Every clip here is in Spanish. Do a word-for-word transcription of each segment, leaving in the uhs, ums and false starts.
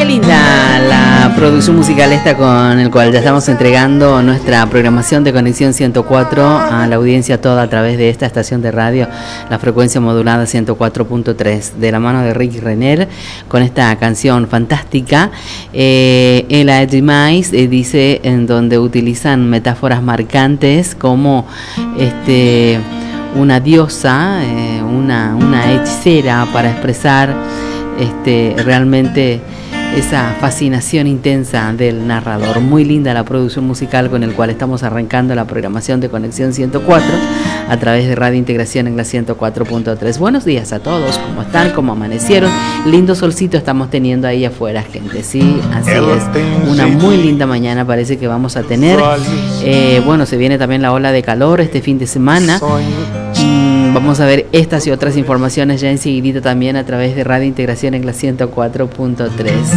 Qué linda la producción musical esta con el cual ya estamos entregando nuestra programación de Conexión ciento cuatro a la audiencia toda a través de esta estación de radio, la frecuencia modulada ciento cuatro punto tres, de la mano de Ricky Renner, con esta canción fantástica. Eh, Ella Demise eh, dice, en donde utilizan metáforas marcantes como este una diosa, eh, una, una hechicera, para expresar este realmente esa fascinación intensa del narrador. Muy linda la producción musical con el cual estamos arrancando la programación de Conexión ciento cuatro a través de Radio Integración en la ciento cuatro punto tres. Buenos días a todos, ¿cómo están? ¿Cómo amanecieron? Lindo solcito estamos teniendo ahí afuera, gente. Sí, así es. Una muy linda mañana parece que vamos a tener. Eh, bueno, se viene también la ola de calor este fin de semana. Mm, vamos a ver estas y otras informaciones ya enseguida también a través de Radio Integración en la ciento cuatro punto tres.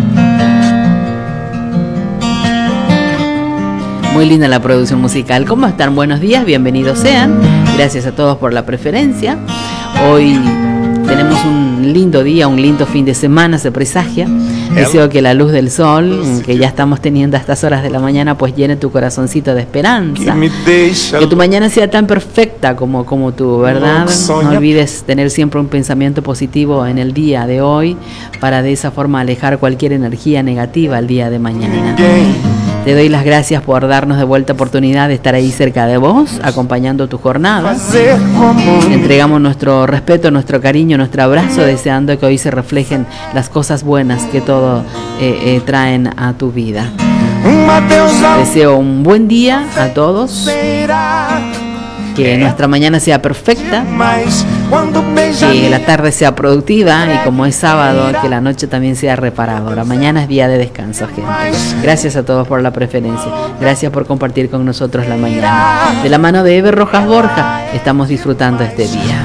Muy linda la producción musical. ¿Cómo están? Buenos días, bienvenidos sean. Gracias a todos por la preferencia. Hoy tenemos un lindo día, un lindo fin de semana, se presagia. Deseo que la luz del sol, que ya estamos teniendo a estas horas de la mañana, pues llene tu corazoncito de esperanza. Que tu mañana sea tan perfecta como, como tú, ¿verdad? No olvides tener siempre un pensamiento positivo en el día de hoy, para de esa forma alejar cualquier energía negativa al día de mañana. Te doy las gracias por darnos de vuelta oportunidad de estar ahí cerca de vos, acompañando tu jornada. Entregamos nuestro respeto, nuestro cariño, nuestro abrazo, deseando que hoy se reflejen las cosas buenas que todo eh, eh, traen a tu vida. Deseo un buen día a todos. Que nuestra mañana sea perfecta, que la tarde sea productiva y, como es sábado, que la noche también sea reparadora. Mañana es día de descanso, gente. Gracias a todos por la preferencia. Gracias por compartir con nosotros la mañana. De la mano de Ever Rojas Borja estamos disfrutando este día.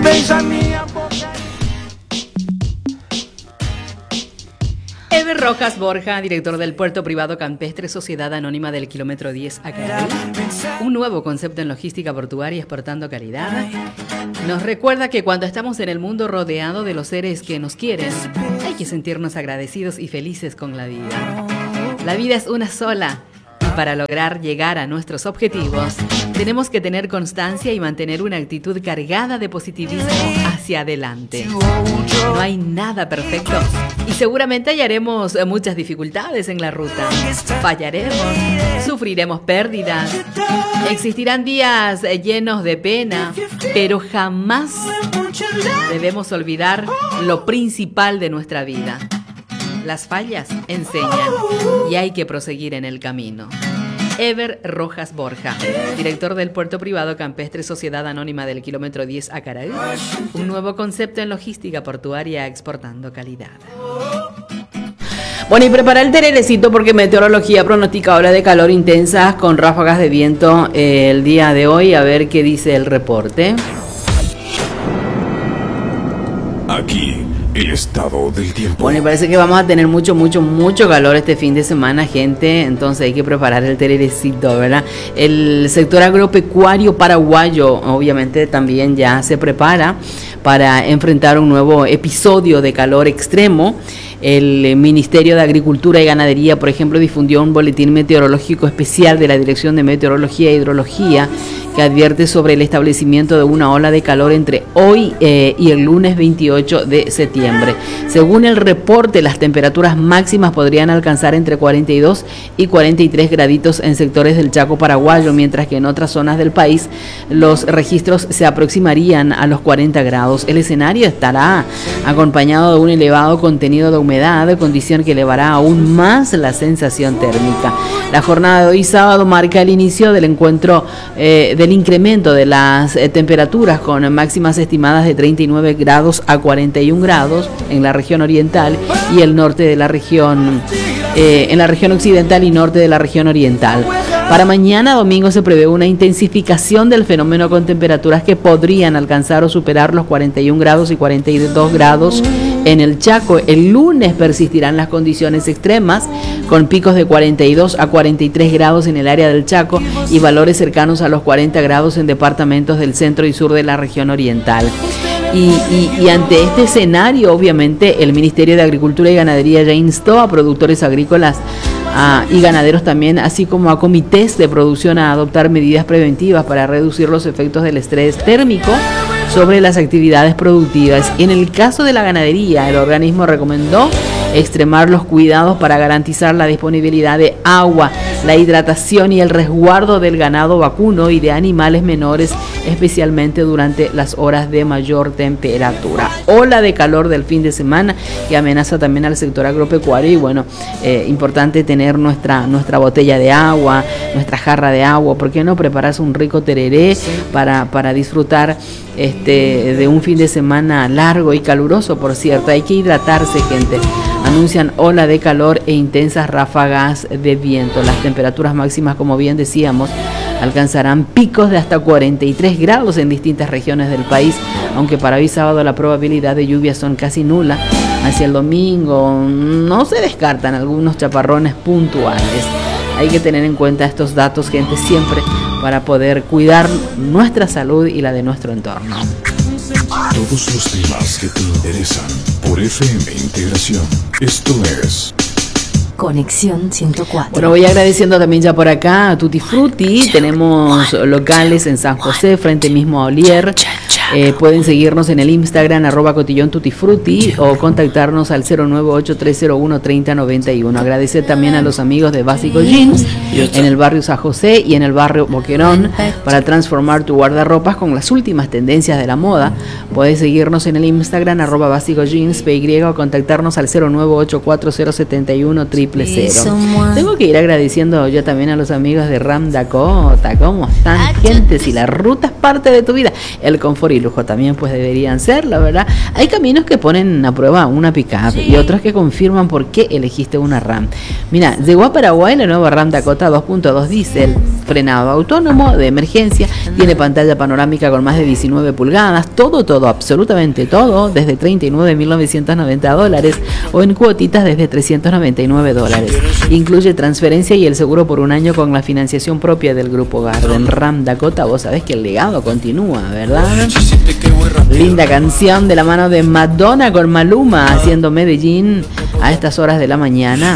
Ever Rojas Borja, director del Puerto Privado Campestre, Sociedad Anónima del Kilómetro diez Acaray. Un nuevo concepto en logística portuaria exportando calidad. Nos recuerda que cuando estamos en el mundo rodeado de los seres que nos quieren, hay que sentirnos agradecidos y felices con la vida. La vida es una sola. Y para lograr llegar a nuestros objetivos, tenemos que tener constancia y mantener una actitud cargada de positivismo hacia adelante. No hay nada perfecto y seguramente hallaremos muchas dificultades en la ruta. Fallaremos, sufriremos pérdidas, existirán días llenos de pena, pero jamás debemos olvidar lo principal de nuestra vida. Las fallas enseñan y hay que proseguir en el camino. Ever Rojas Borja, director del Puerto Privado Campestre, Sociedad Anónima del Kilómetro diez Acaray. Un nuevo concepto en logística portuaria exportando calidad. Bueno, y prepara el tererecito porque meteorología pronostica olas de calor intensas con ráfagas de viento eh, el día de hoy. A ver qué dice el reporte. Aquí el estado del tiempo. Bueno, y parece que vamos a tener mucho, mucho, mucho calor este fin de semana, gente. Entonces hay que preparar el tererecito, ¿verdad? El sector agropecuario paraguayo, obviamente, también ya se prepara para enfrentar un nuevo episodio de calor extremo. El Ministerio de Agricultura y Ganadería, por ejemplo, difundió un boletín meteorológico especial de la Dirección de Meteorología e Hidrología que advierte sobre el establecimiento de una ola de calor entre hoy eh, y el lunes veintiocho de septiembre. Según el reporte, las temperaturas máximas podrían alcanzar entre cuarenta y dos y cuarenta y tres graditos en sectores del Chaco paraguayo, mientras que en otras zonas del país los registros se aproximarían a los cuarenta grados. El escenario estará acompañado de un elevado contenido de humedad, condición que elevará aún más la sensación térmica. La jornada de hoy sábado marca el inicio del encuentro eh, del incremento de las eh, temperaturas, con máximas estimadas de treinta y nueve grados a cuarenta y un grados en la región oriental y el norte de la región, eh, en la región occidental y norte de la región oriental. Para mañana domingo se prevé una intensificación del fenómeno con temperaturas que podrían alcanzar o superar los cuarenta y un grados y cuarenta y dos grados en el Chaco. El lunes persistirán las condiciones extremas, con picos de cuarenta y dos a cuarenta y tres grados en el área del Chaco y valores cercanos a los cuarenta grados en departamentos del centro y sur de la región oriental. Y, y, y ante este escenario, obviamente, el Ministerio de Agricultura y Ganadería ya instó a productores agrícolas a, y ganaderos también, así como a comités de producción, a adoptar medidas preventivas para reducir los efectos del estrés térmico sobre las actividades productivas. En el caso de la ganadería, el organismo recomendó extremar los cuidados para garantizar la disponibilidad de agua, la hidratación y el resguardo del ganado vacuno y de animales menores, especialmente durante las horas de mayor temperatura. Ola de calor del fin de semana que amenaza también al sector agropecuario y bueno, eh, importante tener nuestra, nuestra botella de agua, nuestra jarra de agua. ¿Por qué no prepararse un rico tereré para, para disfrutar este, de un fin de semana largo y caluroso? Por cierto, hay que hidratarse, gente. Anuncian ola de calor e intensas ráfagas de viento. Las temperaturas máximas, como bien decíamos, alcanzarán picos de hasta cuarenta y tres grados en distintas regiones del país, aunque para hoy sábado la probabilidad de lluvias son casi nula. Hacia el domingo no se descartan algunos chaparrones puntuales. Hay que tener en cuenta estos datos, gente, siempre para poder cuidar nuestra salud y la de nuestro entorno. Todos los temas que te interesan por F M Integración. Esto es Conexión ciento cuatro. Bueno, voy agradeciendo también ya por acá a Tutti Frutti. Tenemos locales en San José, frente mismo a Olier. Eh, pueden seguirnos en el Instagram, arroba cotillón Tutti Frutti, o contactarnos al cero nueve ocho tres cero uno tres cero nueve uno. Agradecer también a los amigos de Básico Jeans en el barrio San José y en el barrio Boquerón para transformar tu guardarropas con las últimas tendencias de la moda. Puedes seguirnos en el Instagram, arroba Básico Jeans P Y, o contactarnos al cero nueve ocho cuatro cero siete uno cero cero cero. Tengo que ir agradeciendo yo también a los amigos de Ram Dakota. ¿Cómo están, gente? Si la ruta es parte de tu vida, el confort y lujo también pues deberían ser, la verdad. Hay caminos que ponen a prueba una pick-up y otros que confirman por qué elegiste una Ram. Mira, llegó a Paraguay la nueva Ram Dakota dos punto dos diésel, frenado autónomo de emergencia, tiene pantalla panorámica con más de diecinueve pulgadas, todo, todo, absolutamente todo, desde treinta y nueve mil novecientos noventa dólares o en cuotitas desde trescientos noventa y nueve dólares. Incluye transferencia y el seguro por un año con la financiación propia del Grupo Garden. Ram Dakota, vos sabés que el legado continúa, ¿verdad? Linda canción de la mano de Madonna con Maluma, haciendo Medellín a estas horas de la mañana,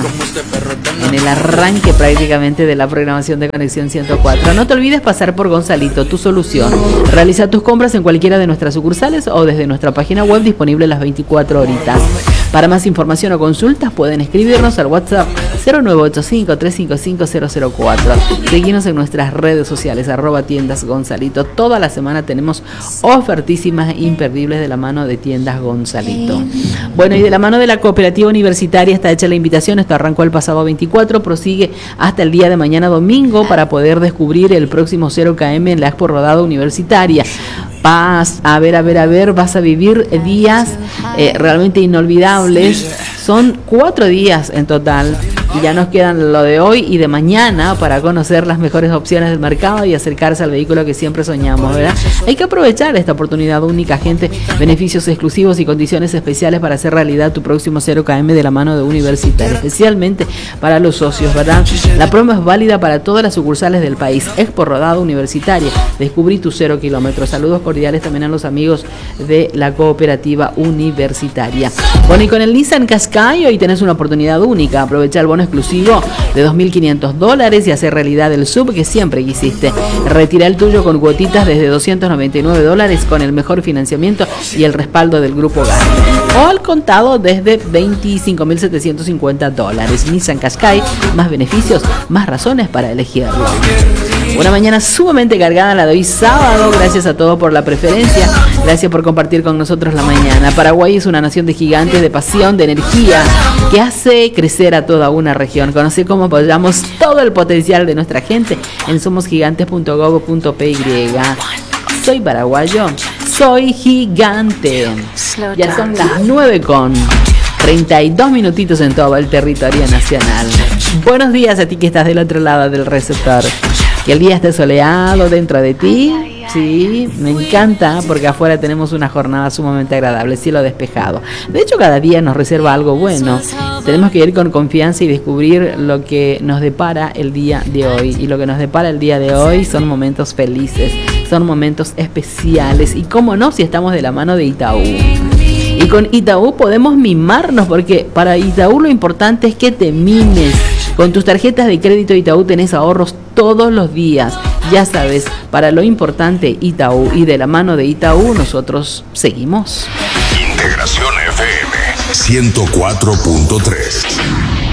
en el arranque prácticamente de la programación de Conexión ciento cuatro. No te olvides pasar por Gonzalito, tu solución. Realiza tus compras en cualquiera de nuestras sucursales o desde nuestra página web, disponible las veinticuatro horitas. Para más información o consultas pueden escribirnos al WhatsApp cero nueve ocho cinco tres cinco cinco cero cero cuatro. Seguinos en nuestras redes sociales, arroba tiendas Gonzalito. Toda la semana tenemos ofertísimas imperdibles de la mano de Tiendas Gonzalito. Bueno, y de la mano de la Cooperativa Universitaria está hecha la invitación. Esto arrancó el pasado veinticuatro, prosigue hasta el día de mañana domingo para poder descubrir el próximo cero K M en la Expo Rodada Universitaria. Vas a ver, a ver, a ver, vas a vivir días eh, realmente inolvidables. Son cuatro días en total y ya nos quedan lo de hoy y de mañana para conocer las mejores opciones del mercado y acercarse al vehículo que siempre soñamos, ¿verdad? Hay que aprovechar esta oportunidad única, gente. Beneficios exclusivos y condiciones especiales para hacer realidad tu próximo cero K M de la mano de Universitaria, especialmente para los socios, ¿verdad? La promo es válida para todas las sucursales del país. Expo Rodada Universitaria. Descubrí tu cero kilómetros. Saludos cordiales también a los amigos de la Cooperativa Universitaria. Bueno, y con el Nissan Qashqai hoy tenés una oportunidad única. Aprovecha el bono exclusivo de dos mil quinientos dólares y hacer realidad el sub que siempre quisiste. Retira el tuyo con cuotitas desde doscientos noventa y nueve dólares con el mejor financiamiento y el respaldo del Grupo Garden. O al contado desde veinticinco mil setecientos cincuenta dólares. Nissan Qashqai, más beneficios, más razones para elegirlo. Una mañana sumamente cargada la de hoy sábado. Gracias a todos por la preferencia. Gracias por compartir con nosotros la mañana. Paraguay es una nación de gigantes, de pasión, de energía, que hace crecer a toda una región. Conoce cómo apoyamos todo el potencial de nuestra gente en somos gigantes punto gob punto pe y. Soy paraguayo, soy gigante. Ya son las nueve con treinta y dos minutitos en todo el territorio nacional. Buenos días a ti que estás del otro lado del receptor. Que el día esté soleado dentro de ti. Sí, me encanta porque afuera tenemos una jornada sumamente agradable, cielo despejado. De hecho, cada día nos reserva algo bueno. Tenemos que ir con confianza y descubrir lo que nos depara el día de hoy. Y lo que nos depara el día de hoy son momentos felices. son momentos especiales. Y cómo no, si estamos de la mano de Itaú. Y con Itaú podemos mimarnos, porque para Itaú lo importante es que te mimes. Con tus tarjetas de crédito Itaú tenés ahorros todos los días. Ya sabes, para lo importante Itaú, y de la mano de Itaú nosotros seguimos. Integración F M ciento cuatro punto tres.